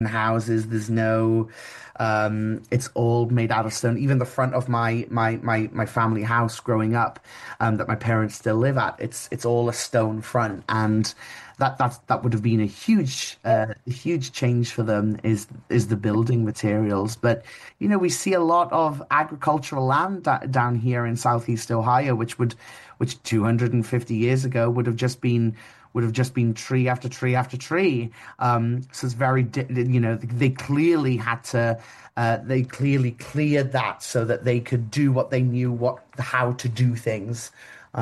houses. There's no, it's all made out of stone. Even the front of my family house growing up, that my parents still live at, it's all a stone front, and that would have been a huge change for them is the building materials. But we see a lot of agricultural land down here in Southeast Ohio, which 250 years ago would have just been tree after tree after tree. So it's they clearly had to, they clearly cleared that so that they could do what they knew how to do things,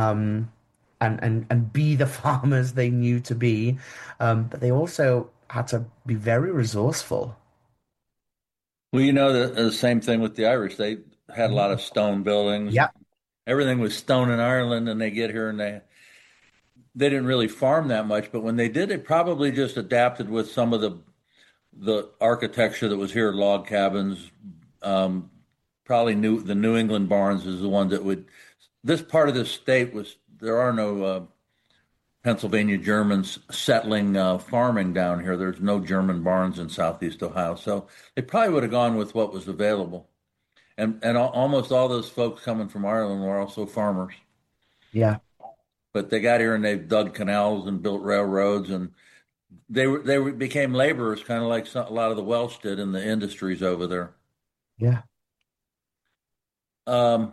and be the farmers they knew to be. But they also had to be very resourceful. Well, the same thing with the Irish. They had a lot of stone buildings. Yeah, Everything was stone in Ireland, and they get here and they didn't really farm that much. But when they did, they probably just adapted with some of the architecture that was here, log cabins. Um, Probably the New England barns is the one that would. This part of the state was there are no Pennsylvania Germans settling farming down here. There's no German barns in Southeast Ohio, so they probably would have gone with what was available. And almost all those folks coming from Ireland were also farmers. yeah, But they got here and they dug canals and built railroads, and became laborers, kind of like a lot of the Welsh did in the industries over there. yeah. Um,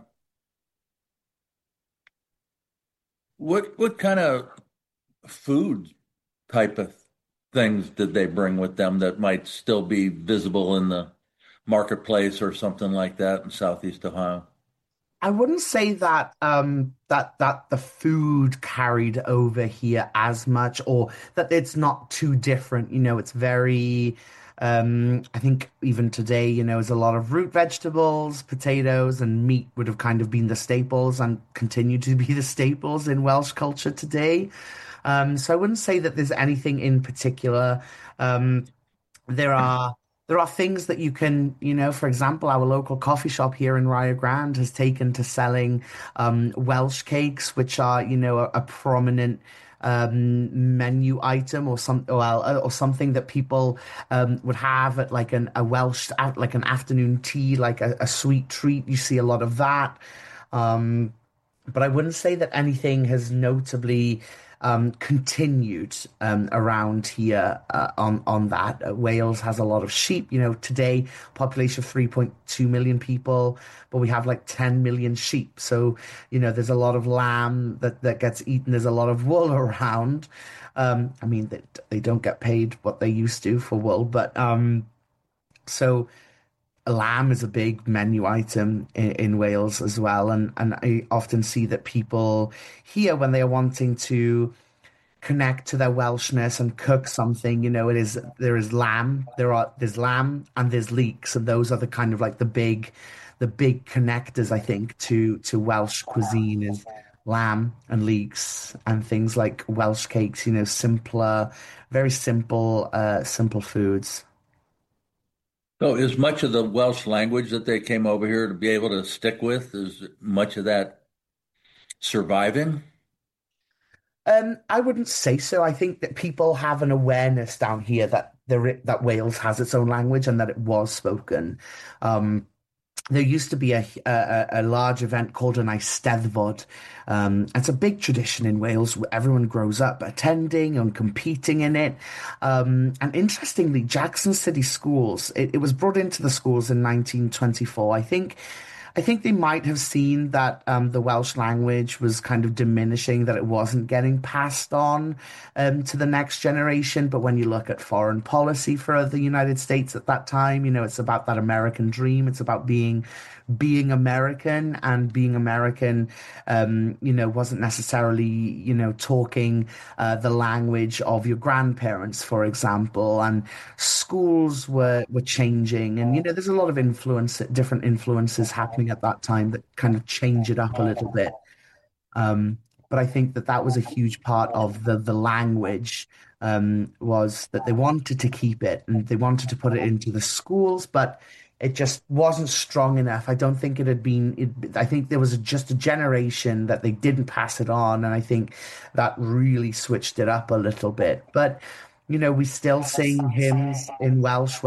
what kind of food type of things did they bring with them that might still be visible in the marketplace or something like that in Southeast Ohio? I wouldn't say that that the food carried over here as much, or that it's not too different. It's very I think even today, is a lot of root vegetables, potatoes, and meat would have kind of been the staples and continue to be the staples in Welsh culture today. So I wouldn't say that there's anything in particular. Um, there are there are things that you can, for example, our local coffee shop here in Rio Grande has taken to selling Welsh cakes, which are, a prominent menu item, or something that people would have at like like an afternoon tea, like a sweet treat. You see a lot of that. Um, but I wouldn't say that anything has notably continued around here on that. Wales has a lot of sheep. Today population of 3.2 million people, but we have like 10 million sheep. So there's a lot of lamb that gets eaten. There's a lot of wool around. I mean, they don't get paid what they used to for wool, but so lamb is a big menu item in Wales as well, and I often see that people here, when they are wanting to connect to their Welshness and cook something, there is lamb, there's lamb and there's leeks, and those are the kind of like the big connectors, I think, to Welsh cuisine is lamb and leeks and things like Welsh cakes, simpler, very simple foods. So, is much of the Welsh language that they came over here to be able to stick with, is much of that surviving? I wouldn't say so. I think that people have an awareness down here that Wales has its own language and that it was spoken. Um, there used to be a large event called an Eisteddfod. It's a big tradition in Wales where everyone grows up attending and competing in it. And interestingly, Jackson City Schools, it was brought into the schools in 1924. I think they might have seen that the Welsh language was kind of diminishing, that it wasn't getting passed on to the next generation. But when you look at foreign policy for the United States at that time, it's about that American dream. It's about being American, and being American, wasn't necessarily, talking the language of your grandparents, for example. And schools were changing, and there's a lot of different influences happening at that time that kind of change it up a little bit. But I think that was a huge part of the language, was that they wanted to keep it and they wanted to put it into the schools, but it just wasn't strong enough. I don't think it had been. I think there was just a generation that they didn't pass it on, and I think that really switched it up a little bit. But You know, we still sing hymns in Welsh